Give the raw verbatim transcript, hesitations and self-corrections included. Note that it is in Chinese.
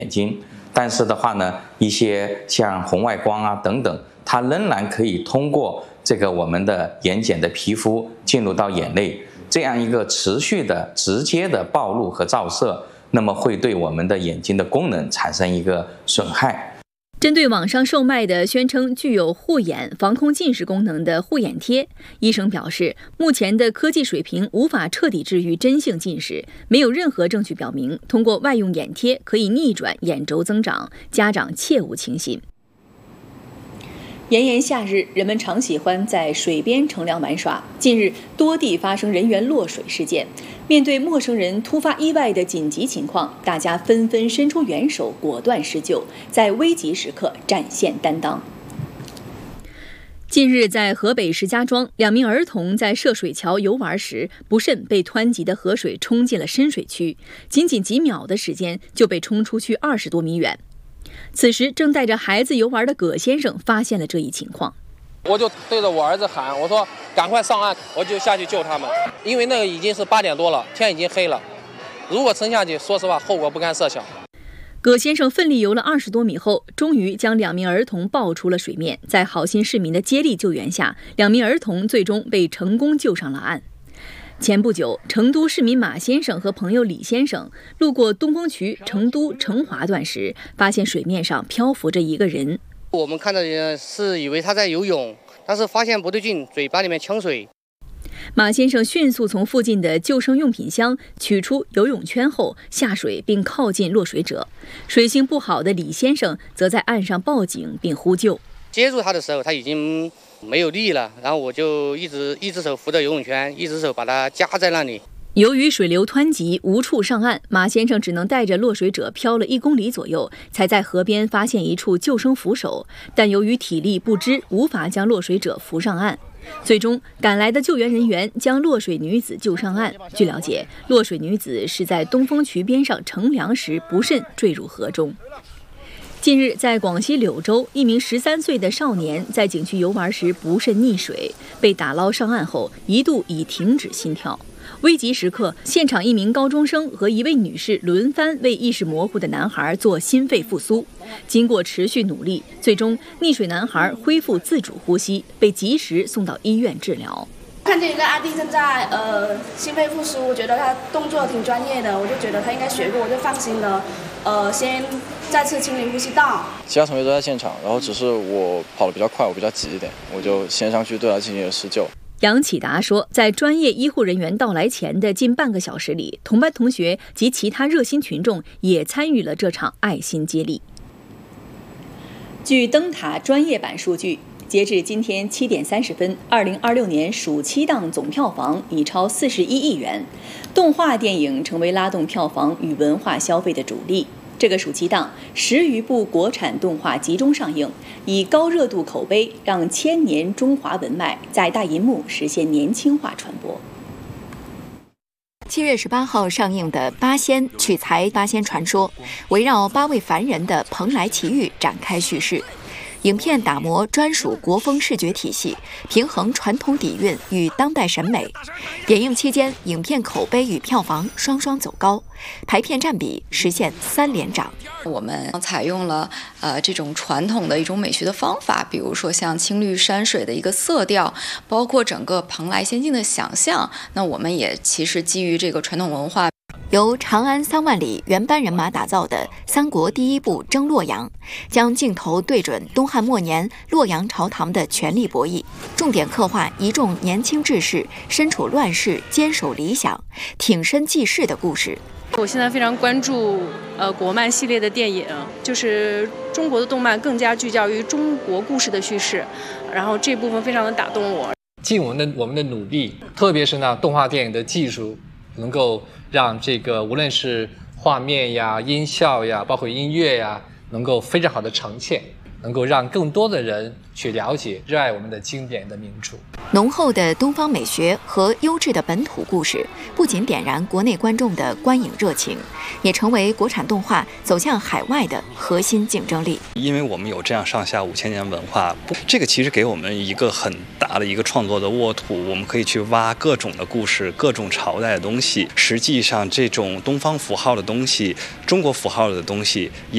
眼睛，但是的话呢，一些像红外光啊等等，它仍然可以通过这个我们的眼睑的皮肤进入到眼内，这样一个持续的、直接的暴露和照射，那么会对我们的眼睛的功能产生一个损害。 针对网上售卖的宣称具有护眼、防控近视功能的护眼贴，医生表示，目前的科技水平无法彻底治愈真性近视，没有任何证据表明通过外用眼贴可以逆转眼轴增长，家长切勿轻信。炎炎夏日，人们常喜欢在水边乘凉玩耍。近日，多地发生人员落水事件。面对陌生人突发意外的紧急情况，大家纷纷伸出援手，果断施救，在危急时刻展现担当。近日，在河北石家庄，两名儿童在涉水桥游玩时，不慎被湍急的河水冲进了深水区，仅仅几秒的时间就被冲出去二十多米远。此时，正带着孩子游玩的葛先生发现了这一情况， 我就对着我儿子喊，我说赶快上岸，我就下去救他们。因为那个已经是八点多了，天已经黑了，如果沉下去，说实话后果不堪设想。 葛先生奋力游了二十多米后，终于将两名儿童抱出了水面。在好心市民的接力救援下，两名儿童最终被成功救上了岸。前不久，成都市民马先生和朋友李先生路过东风渠成都成华段时，发现水面上漂浮着一个人。 我们看到的是以为他在游泳，但是发现不对劲，嘴巴里面呛水。 马先生迅速从附近的救生用品箱取出游泳圈后下水，并靠近落水者。水性不好的李先生则在岸上报警并呼救。 接住他的时候，他已经没有力了，然后我就一直一只手扶着游泳圈，一只手把他夹在那里。 由于水流湍急，无处上岸，马先生只能带着落水者漂了一公里左右，才在河边发现一处救生扶手。但由于体力不支，无法将落水者扶上岸。最终，赶来的救援人员将落水女子救上岸。据了解，落水女子是在东风渠边上乘凉时不慎坠入河中。近日，在广西柳州，一名十三岁的少年在景区游玩时不慎溺水，被打捞上岸后一度已停止心跳。危急时刻，现场一名高中生和一位女士轮番为意识模糊的男孩做心肺复苏。经过持续努力，最终溺水男孩恢复自主呼吸，被及时送到医院治疗。 看见一个阿弟正在呃心肺复苏，我觉得他动作挺专业的，我就觉得他应该学过，我就放心了。呃，先再次清理呼吸道。 其他同学都在现场，然后只是我跑得比较快，我比较急一点，我就先上去对他进行了施救。 杨启达说，在专业医护人员到来前的近半个小时里，同班同学及其他热心群众也参与了这场爱心接力。据灯塔专业版数据，截至今天七点三十分，二零二六年暑期档总票房已超四十一亿元，动画电影成为拉动票房与文化消费的主力。这个暑期档，十余部国产动画集中上映，以高热度口碑让千年中华文脉在大银幕实现年轻化传播。 七月十八号上映的《八仙》取材《八仙传说》，围绕八位凡人的蓬莱奇遇展开叙事。影片打磨专属国风视觉体系，平衡传统底蕴与当代审美。点映期间，影片口碑与票房双双走高，排片占比实现三连涨。 我们采用了呃这种传统的一种美学的方法，比如说像青绿山水的一个色调，包括整个蓬莱仙境的想象。那我们也其实基于这个传统文化。 由长安三万里原班人马打造的三国第一部《征洛阳》，将镜头对准东汉末年洛阳朝堂的权力博弈，重点刻画一众年轻志士身处乱世、坚守理想、挺身济世的故事。 我现在非常关注呃国漫系列的电影，就是中国的动漫更加聚焦于中国故事的叙事，然后这部分非常的打动我。 尽我们的我们的努力，特别是呢动画电影的技术，能够让这个无论是画面呀、音效呀，包括音乐呀，能够非常好的呈现，能够让更多的人去了解、热爱我们的经典的名著。 浓厚的东方美学和优质的本土故事，不仅点燃国内观众的观影热情，也成为国产动画走向海外的核心竞争力。 因为我们有这样上下五千年文化，这个其实给我们一个很大的一个创作的沃土，我们可以去挖各种的故事、各种朝代的东西。实际上，这种东方符号的东西、中国符号的东西也